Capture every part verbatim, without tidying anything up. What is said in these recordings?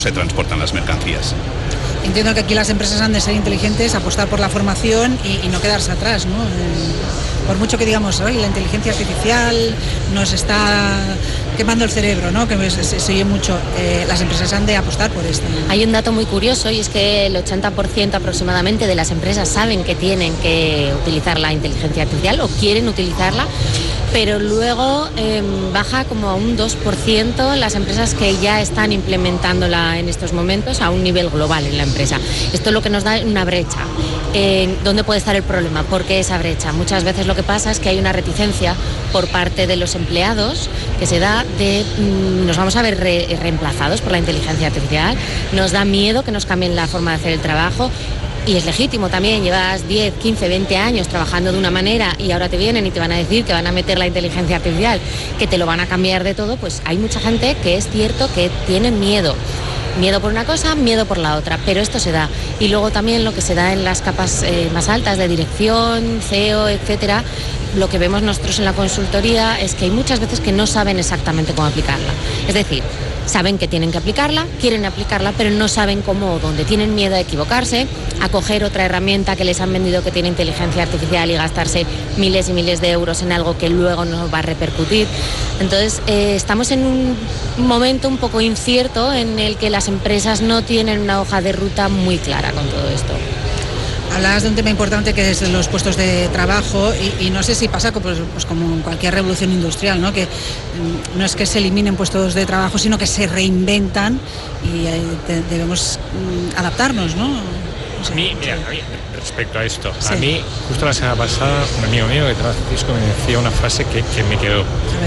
se transportan las mercancías. Entiendo que aquí las empresas han de ser inteligentes, apostar por la formación y, y no quedarse atrás, ¿no? Eh, por mucho que digamos, ¿no? La inteligencia artificial nos está quemando el cerebro, ¿no? Que se, se oye mucho. Eh, las empresas han de apostar por esto, ¿no? Hay un dato muy curioso y es que el ochenta por ciento aproximadamente de las empresas saben que tienen que utilizar la inteligencia artificial o quieren utilizarla, pero luego eh, baja como a un dos por ciento las empresas que ya están implementándola en estos momentos a un nivel global en la empresa. Esto es lo que nos da una brecha. Eh, ¿Dónde puede estar el problema? ¿Por qué esa brecha? Muchas veces lo que pasa es que hay una reticencia por parte de los empleados que se da de mmm, nos vamos a ver re, reemplazados por la inteligencia artificial, nos da miedo que nos cambien la forma de hacer el trabajo. Y es legítimo también, llevas diez, quince, veinte años trabajando de una manera y ahora te vienen y te van a decir que van a meter la inteligencia artificial, que te lo van a cambiar de todo, pues hay mucha gente que es cierto que tiene miedo. Miedo por una cosa, miedo por la otra, pero esto se da. Y luego también lo que se da en las capas eh, más altas de dirección, C E O, etcétera, lo que vemos nosotros en la consultoría es que hay muchas veces que no saben exactamente cómo aplicarla. Es decir, saben que tienen que aplicarla, quieren aplicarla, pero no saben cómo o dónde. Tienen miedo a equivocarse, a coger otra herramienta que les han vendido que tiene inteligencia artificial y gastarse miles y miles de euros en algo que luego no va a repercutir. Entonces, eh, estamos en un momento un poco incierto en el que las empresas no tienen una hoja de ruta muy clara con todo esto. Hablabas de un tema importante que es los puestos de trabajo y, y no sé si pasa pues, pues como en cualquier revolución industrial, ¿no? Que mm, no es que se eliminen puestos de trabajo, sino que se reinventan y eh, de, debemos mm, adaptarnos, ¿no? O sea, a mí, mira, a mí, respecto a esto, sí. a mí, justo la semana pasada, un amigo mío que trabaja en Cisco me decía una frase que, que me quedó.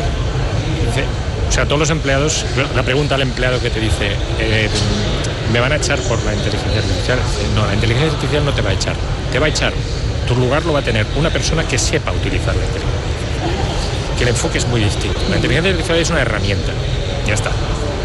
Dice, o sea, todos los empleados, la pregunta al empleado que te dice, eh, ¿me van a echar por la inteligencia artificial? No, la inteligencia artificial no te va a echar. Te va a echar. Tu lugar lo va a tener una persona que sepa utilizar la inteligencia artificial. Que el enfoque es muy distinto. La inteligencia artificial es una herramienta. Ya está.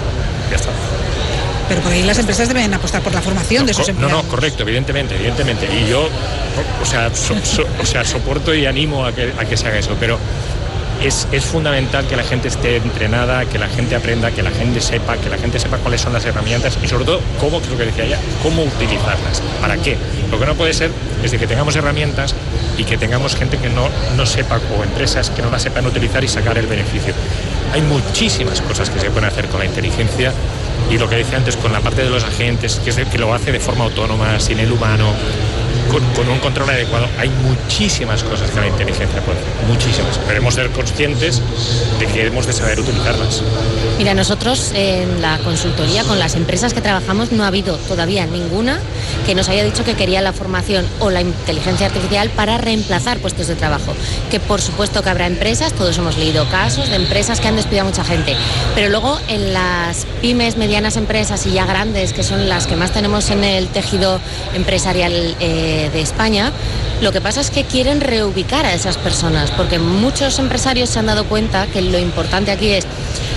Ya está. Pero por ahí las empresas deben apostar por la formación no, de sus co- empleados. No, no, correcto, evidentemente, evidentemente. Y yo, o sea, so, so, o sea soporto y animo a que, a que se haga eso, pero Es, es fundamental que la gente esté entrenada, que la gente aprenda, que la gente sepa, que la gente sepa cuáles son las herramientas y sobre todo, cómo, que es lo que decía ella, cómo utilizarlas. ¿Para qué? Lo que no puede ser es de que tengamos herramientas y que tengamos gente que no, no sepa, o empresas que no las sepan utilizar y sacar el beneficio. Hay muchísimas cosas que se pueden hacer con la inteligencia y lo que decía antes, con la parte de los agentes, que es el que lo hace de forma autónoma, sin el humano, Con, con un control adecuado. Hay muchísimas cosas que la inteligencia puede hacer, muchísimas, pero hemos de ser conscientes de que hemos de saber utilizarlas. Mira, nosotros en la consultoría con las empresas que trabajamos no ha habido todavía ninguna que nos haya dicho que quería la formación o la inteligencia artificial para reemplazar puestos de trabajo, que por supuesto que habrá empresas, todos hemos leído casos de empresas que han despedido a mucha gente, pero luego en las pymes, medianas empresas y ya grandes, que son las que más tenemos en el tejido empresarial eh, de España, lo que pasa es que quieren reubicar a esas personas, porque muchos empresarios se han dado cuenta que lo importante aquí es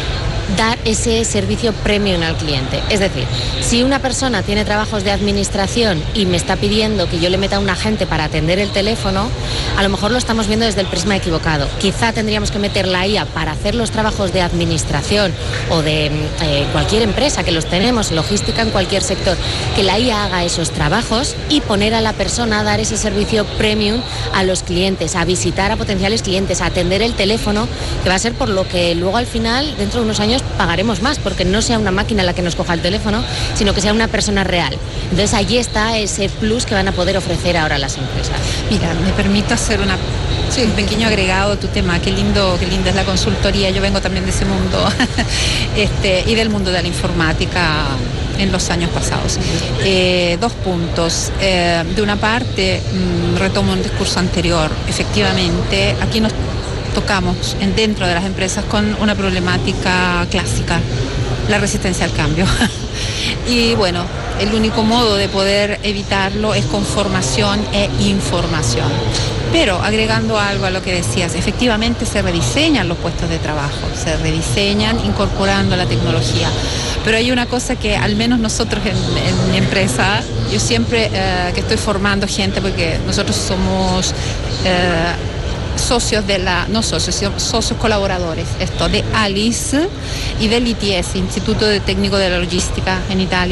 dar ese servicio premium al cliente. Es decir, si una persona tiene trabajos de administración y me está pidiendo que yo le meta a un agente para atender el teléfono, a lo mejor lo estamos viendo desde el prisma equivocado. Quizá tendríamos que meter la I A para hacer los trabajos de administración o de eh, cualquier empresa, que los tenemos, logística en cualquier sector, que la I A haga esos trabajos y poner a la persona a dar ese servicio premium a los clientes, a visitar a potenciales clientes, a atender el teléfono, que va a ser por lo que luego al final, dentro de unos años, pagaremos más, porque no sea una máquina la que nos coja el teléfono, sino que sea una persona real. Entonces allí está ese plus que van a poder ofrecer ahora las empresas. Mira, me permito hacer una, sí, un pequeño agregado a tu tema. Qué lindo, qué linda es la consultoría. Yo vengo también de ese mundo este, y del mundo de la informática en los años pasados. Eh, dos puntos. Eh, de una parte, mmm, retomo un discurso anterior. Efectivamente, aquí nos tocamos en, dentro de las empresas con una problemática clásica, la resistencia al cambio. Y bueno, el único modo de poder evitarlo es con formación e información. Pero agregando algo a lo que decías, efectivamente se rediseñan los puestos de trabajo, se rediseñan incorporando la tecnología. Pero hay una cosa que al menos nosotros en, en mi empresa, yo siempre eh, que estoy formando gente, porque nosotros somos... Eh, socios de la, no socios, sino socios colaboradores, esto, de ALICE y del I T S, Instituto de Técnico de la Logística en Italia.